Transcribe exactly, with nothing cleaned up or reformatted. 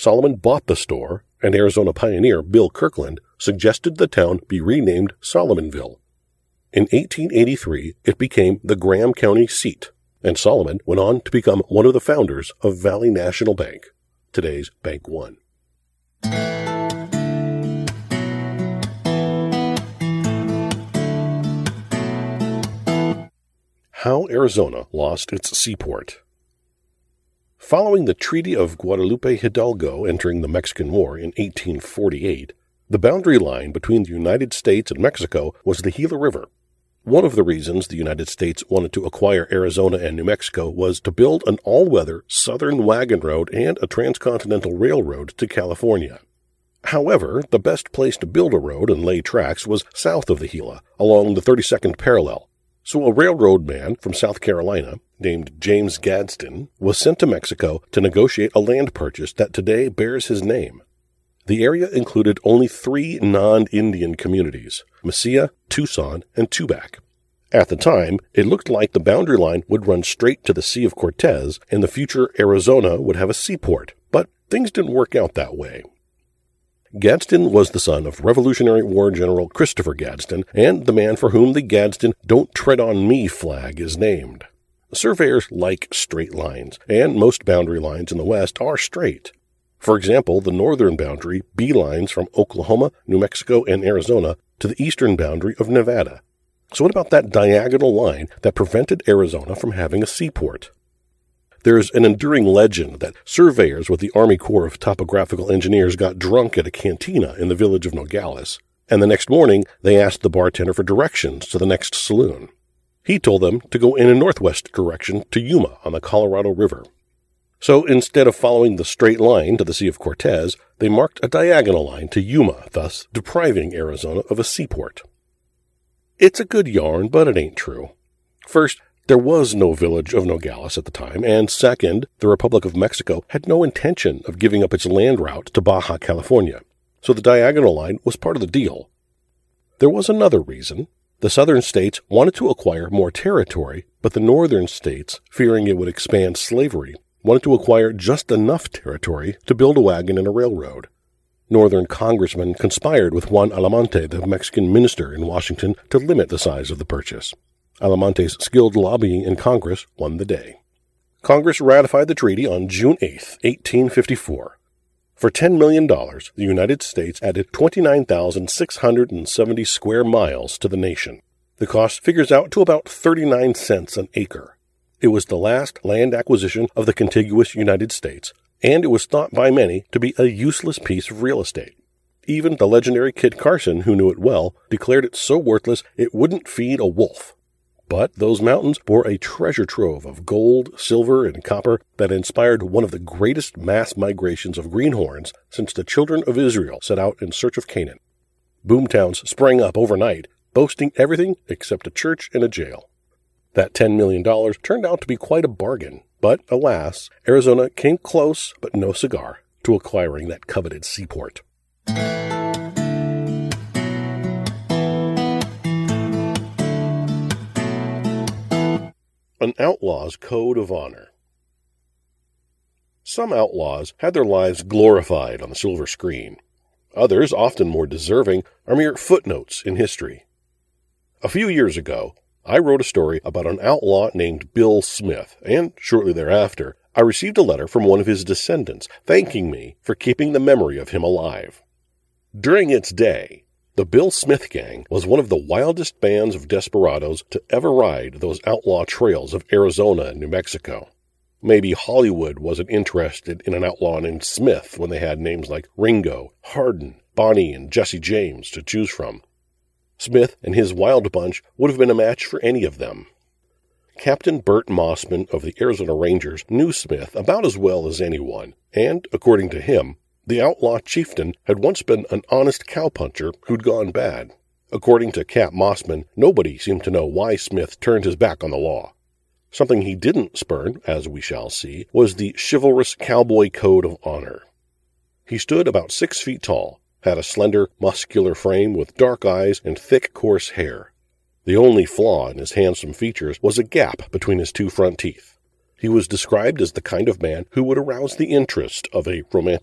Solomon bought the store, and Arizona pioneer Bill Kirkland suggested the town be renamed Solomonville. In eighteen eighty-three, it became the Graham County seat, and Solomon went on to become one of the founders of Valley National Bank, today's Bank One. How Arizona lost its seaport. Following the Treaty of Guadalupe Hidalgo entering the Mexican War in eighteen forty-eight, the boundary line between the United States and Mexico was the Gila River. One of the reasons the United States wanted to acquire Arizona and New Mexico was to build an all-weather southern wagon road and a transcontinental railroad to California. However, the best place to build a road and lay tracks was south of the Gila, along the thirty-second parallel. So a railroad man from South Carolina, named James Gadsden, was sent to Mexico to negotiate a land purchase that today bears his name. The area included only three non-Indian communities, Mesilla, Tucson, and Tubac. At the time, it looked like the boundary line would run straight to the Sea of Cortez, and the future Arizona would have a seaport, but things didn't work out that way. Gadsden was the son of Revolutionary War General Christopher Gadsden, and the man for whom the Gadsden Don't Tread on Me flag is named. Surveyors like straight lines, and most boundary lines in the West are straight. For example, the northern boundary beelines from Oklahoma, New Mexico, and Arizona to the eastern boundary of Nevada. So what about that diagonal line that prevented Arizona from having a seaport? There's an enduring legend that surveyors with the Army Corps of Topographical Engineers got drunk at a cantina in the village of Nogales, and the next morning they asked the bartender for directions to the next saloon. He told them to go in a northwest direction to Yuma on the Colorado River. So instead of following the straight line to the Sea of Cortez, they marked a diagonal line to Yuma, thus depriving Arizona of a seaport. It's a good yarn, but it ain't true. First, there was no village of Nogales at the time, and second, the Republic of Mexico had no intention of giving up its land route to Baja California, so the diagonal line was part of the deal. There was another reason. The southern states wanted to acquire more territory, but the northern states, fearing it would expand slavery, wanted to acquire just enough territory to build a wagon and a railroad. Northern congressmen conspired with Juan Almonte, the Mexican minister in Washington, to limit the size of the purchase. Almonte's skilled lobbying in Congress won the day. Congress ratified the treaty on June eighth, eighteen fifty-four. For ten million dollars, the United States added twenty-nine thousand six hundred seventy square miles to the nation. The cost figures out to about thirty-nine cents an acre. It was the last land acquisition of the contiguous United States, and it was thought by many to be a useless piece of real estate. Even the legendary Kit Carson, who knew it well, declared it so worthless it wouldn't feed a wolf. But those mountains bore a treasure trove of gold, silver, and copper that inspired one of the greatest mass migrations of greenhorns since the children of Israel set out in search of Canaan. Boomtowns sprang up overnight, boasting everything except a church and a jail. That ten million dollars turned out to be quite a bargain, but alas, Arizona came close, but no cigar, to acquiring that coveted seaport. An outlaw's code of honor. Some outlaws had their lives glorified on the silver screen. Others, often more deserving, are mere footnotes in history. A few years ago, I wrote a story about an outlaw named Bill Smith, and shortly thereafter, I received a letter from one of his descendants thanking me for keeping the memory of him alive. During its day, the Bill Smith Gang was one of the wildest bands of desperados to ever ride those outlaw trails of Arizona and New Mexico. Maybe Hollywood wasn't interested in an outlaw named Smith when they had names like Ringo, Hardin, Bonnie, and Jesse James to choose from. Smith and his wild bunch would have been a match for any of them. Captain Bert Mossman of the Arizona Rangers knew Smith about as well as anyone, and, according to him, the outlaw chieftain had once been an honest cowpuncher who'd gone bad. According to Cap Mossman, nobody seemed to know why Smith turned his back on the law. Something he didn't spurn, as we shall see, was the chivalrous cowboy code of honor. He stood about six feet tall, had a slender, muscular frame with dark eyes and thick, coarse hair. The only flaw in his handsome features was a gap between his two front teeth. He was described as the kind of man who would arouse the interest of a romantic